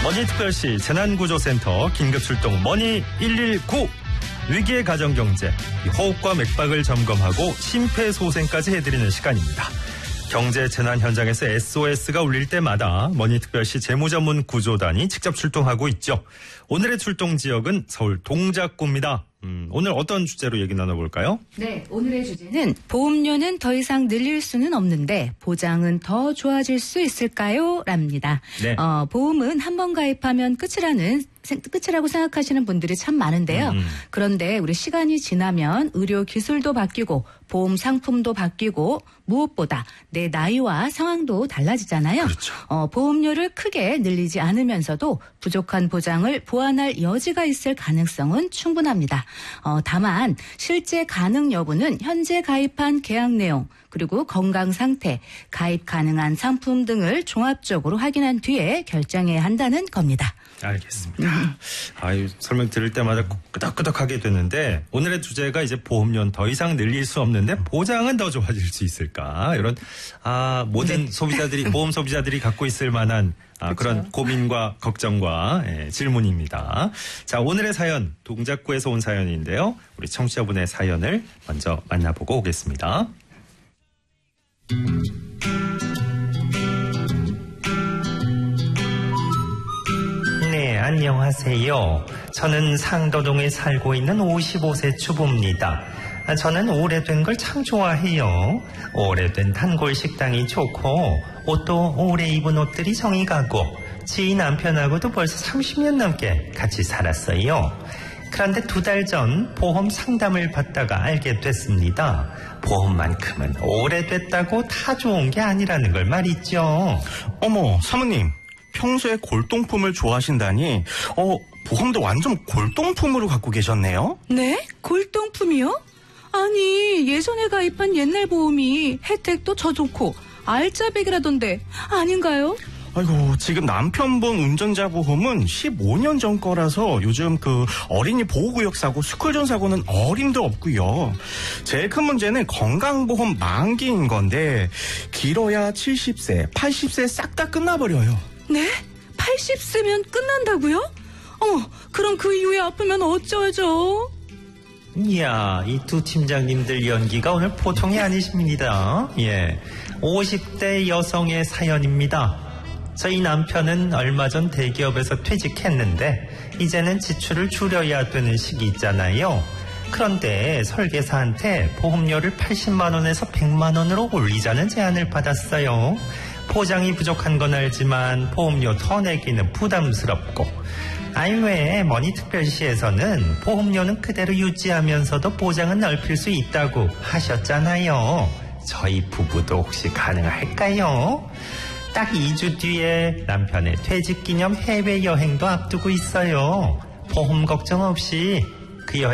머니특별시 재난구조센터 긴급출동 머니119 위기의 가정경제 호흡과 맥박을 점검하고 심폐소생까지 해드리는 시간입니다. 경제 재난 현장에서 SOS가 울릴 때마다 머니특별시 재무전문구조단이 직접 출동하고 있죠. 오늘의 출동 지역은 서울 동작구입니다. 오늘 어떤 주제로 얘기 나눠볼까요? 네, 오늘의 주제는 보험료는 더 이상 늘릴 수는 없는데 보장은 더 좋아질 수 있을까요? 랍니다. 네. 보험은 한 번 가입하면 끝이라고 생각하시는 분들이 참 많은데요. 그런데 우리 시간이 지나면 의료 기술도 바뀌고 보험 상품도 바뀌고 무엇보다 내 나이와 상황도 달라지잖아요. 그렇죠. 보험료를 크게 늘리지 않으면서도 부족한 보장을 보완할 여지가 있을 가능성은 충분합니다. 다만 실제 가능 여부는 현재 가입한 계약 내용 그리고 건강 상태, 가입 가능한 상품 등을 종합적으로 확인한 뒤에 결정해야 한다는 겁니다. 알겠습니다. 설명 들을 때마다 끄덕끄덕하게 되는데 오늘의 주제가 이제 보험료는 더 이상 늘릴 수 없는데 보장은 더 좋아질 수 있을까? 이런 모든 소비자들이 보험 소비자들이 갖고 있을 만한 그렇죠. 그런 고민과 걱정과 질문입니다. 자, 오늘의 사연 동작구에서 온 사연인데요. 우리 청취자분의 사연을 먼저 만나보고 오겠습니다. 네, 안녕하세요. 저는 상도동에 살고 있는 55세 주부입니다. 저는 오래된 걸 참 좋아해요. 오래된 단골 식당이 좋고 옷도 오래 입은 옷들이 정이 가고 지 남편하고도 벌써 30년 넘게 같이 살았어요. 그런데 2달 전 보험 상담을 받다가 알게 됐습니다. 보험만큼은 오래됐다고 다 좋은 게 아니라는 걸 말이죠. 어머, 사모님. 평소에 골동품을 좋아하신다니 보험도 완전 골동품으로 갖고 계셨네요? 네? 골동품이요? 아니 예전에 가입한 옛날 보험이 혜택도 더 좋고 알짜배기라던데 아닌가요? 아이고, 지금 남편 본 운전자 보험은 15년 전 거라서 요즘 어린이 보호구역 사고, 스쿨존 사고는 어림도 없고요. 제일 큰 문제는 건강보험 만기인 건데 길어야 70세, 80세 싹 다 끝나버려요. 네? 80세면 끝난다고요? 그럼 그 이후에 아프면 어쩌죠? 이야, 이 두 팀장님들 연기가 오늘 보통이 아니십니다. 50대 여성의 사연입니다. 저희 남편은 얼마 전 대기업에서 퇴직했는데 이제는 지출을 줄여야 되는 시기 있잖아요. 그런데 설계사한테 보험료를 80만 원에서 100만 원으로 올리자는 제안을 받았어요. 보장이 부족한 건 알지만 보험료 더 내기는 부담스럽고 왜 머니특별시에서는 보험료는 그대로 유지하면서도 보장은 넓힐 수 있다고 하셨잖아요. 저희 부부도 혹시 가능할까요? 딱 2주 뒤에 남편의 퇴직기념 해외여행도 앞두고 있어요. 보험 걱정 없이 그 여행